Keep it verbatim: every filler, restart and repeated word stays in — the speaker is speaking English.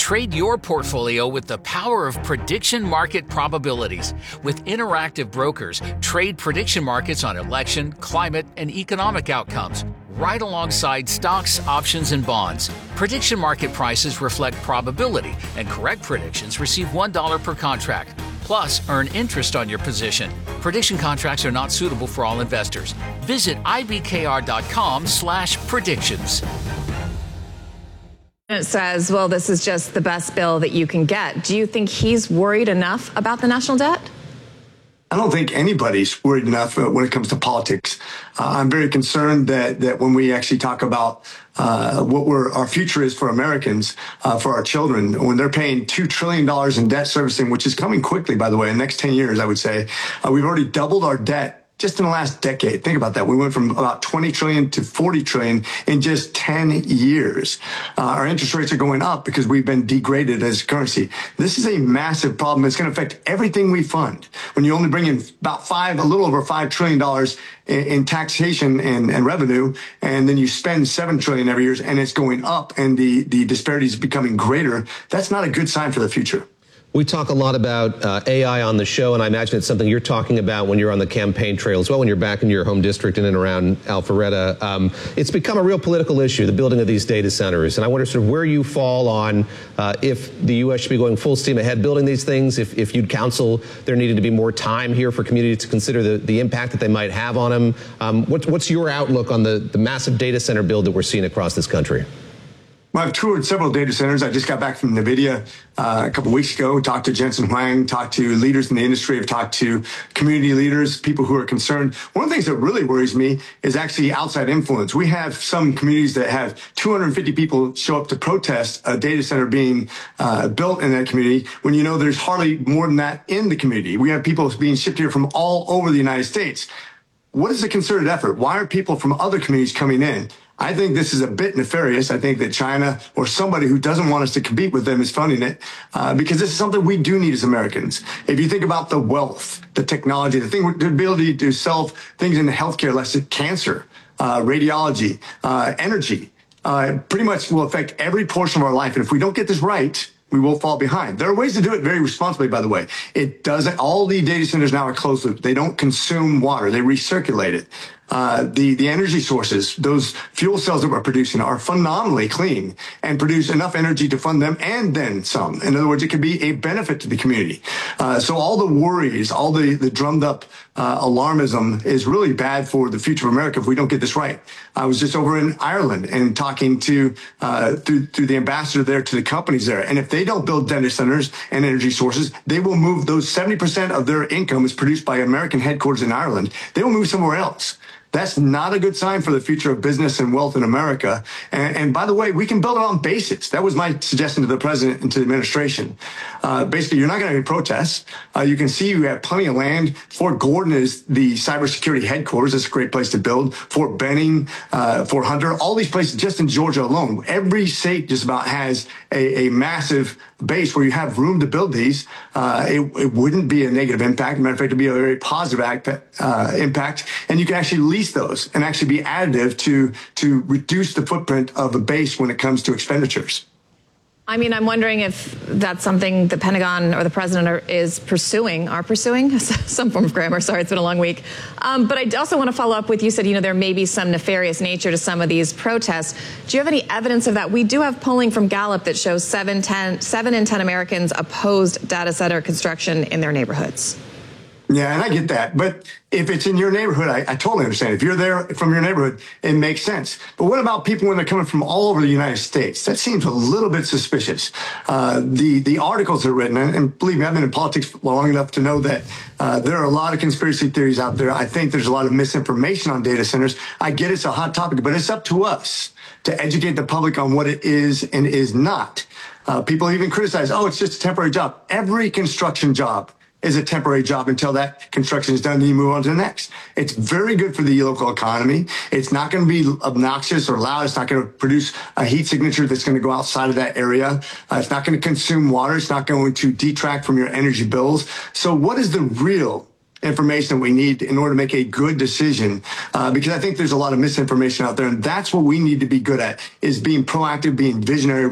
Trade your portfolio with the power of prediction market probabilities. With interactive brokers, trade prediction markets on election, climate, and economic outcomes, right alongside stocks, options, and bonds. Prediction market prices reflect probability, and correct predictions receive one dollar per contract. Plus, earn interest on your position. Prediction contracts are not suitable for all investors. Visit ibkr.com slash predictions. It says, well, this is just the best bill that you can get. Do you think he's worried enough about the national debt? I don't think anybody's worried enough when it comes to politics. Uh, I'm very concerned that that when we actually talk about uh, what we're, our future is for Americans, uh, for our children, when they're paying two trillion dollars in debt servicing, which is coming quickly, by the way, in the next ten years, I would say, uh, we've already doubled our debt just in the last decade. Think about that. We went from about twenty trillion to forty trillion in just ten years. Uh, our interest rates are going up because we've been degraded as currency. This is a massive problem. It's going to affect everything we fund. When you only bring in about five, a little over five trillion dollars in, in taxation and, and revenue, and then you spend seven trillion every year, and it's going up, and the the disparities becoming greater. That's not a good sign for the future. We talk a lot about uh, A I on the show, and I imagine it's something you're talking about when you're on the campaign trail as well, when you're back in your home district in and around Alpharetta. Um, it's become a real political issue, the building of these data centers. And I wonder sort of where you fall on uh, if the U S should be going full steam ahead building these things, if, if you'd counsel there needed to be more time here for communities to consider the, the impact that they might have on them. Um, what, what's your outlook on the, the massive data center build that we're seeing across this country? Well, I've toured several data centers. I just got back from NVIDIA uh, a couple of weeks ago, talked to Jensen Huang, talked to leaders in the industry, I've talked to community leaders, people who are concerned. One of the things that really worries me is actually outside influence. We have some communities that have two hundred fifty people show up to protest a data center being uh, built in that community when you know there's hardly more than that in the community. We have people being shipped here from all over the United States. What is the concerted effort? Why are people from other communities coming in? I think this is a bit nefarious. I think that China or somebody who doesn't want us to compete with them is funding it uh, because this is something we do need as Americans. If you think about the wealth, the technology, the thing, the ability to solve things in healthcare, let's say cancer, uh, radiology, uh, energy, uh, pretty much will affect every portion of our life. And if we don't get this right, we will fall behind. There are ways to do it very responsibly, by the way. It doesn't, all the data centers now are closed loop. They don't consume water. They recirculate it. Uh, the, the energy sources, those fuel cells that we're producing are phenomenally clean and produce enough energy to fund them and then some. In other words, it could be a benefit to the community. Uh, so all the worries, all the, the drummed up uh, alarmism is really bad for the future of America if we don't get this right. I was just over in Ireland and talking to, uh, through, through the ambassador there to the companies there. And if they don't build data centers and energy sources, they will move those seventy percent of their income is produced by American headquarters in Ireland. They will move somewhere else. That's not a good sign for the future of business and wealth in America. And, and by the way, we can build it on basics. That was my suggestion to the president and to the administration. Uh, basically, you're not going to have any protests. Uh, you can see you have plenty of land. Fort Gordon is the cybersecurity headquarters. It's a great place to build. Fort Benning, uh, Fort Hunter, all these places just in Georgia alone. Every state just about has a, a massive base where you have room to build these. Uh, it, it wouldn't be a negative impact. Matter of fact, it'd be a very positive act, uh, impact. And you can actually lease those and actually be additive to, to reduce the footprint of a base when it comes to expenditures. I mean, I'm wondering if that's something the Pentagon or the president are, is pursuing, are pursuing some form of grammar. Sorry, it's been a long week. Um, but I also want to follow up with, you said, you know, there may be some nefarious nature to some of these protests. Do you have any evidence of that? We do have polling from Gallup that shows seven, ten, seven in ten Americans opposed data center construction in their neighborhoods. Yeah, and I get that. But if it's in your neighborhood, I, I totally understand. If you're there from your neighborhood, it makes sense. But what about people when they're coming from all over the United States? That seems a little bit suspicious. Uh, the, the articles that are written, and, and believe me, I've been in politics long enough to know that uh, there are a lot of conspiracy theories out there. I think there's a lot of misinformation on data centers. I get it's a hot topic, but it's up to us to educate the public on what it is and is not. Uh, people even criticize, oh, it's just a temporary job. Every construction job is a temporary job until that construction is done, then you move on to the next. It's very good for the local economy. It's not going to be obnoxious or loud. It's not going to produce a heat signature that's going to go outside of that area. Uh, it's not going to consume water. It's not going to detract from your energy bills. So what is the real information that we need in order to make a good decision? Uh, because I think there's a lot of misinformation out there, and that's what we need to be good at, is being proactive, being visionary,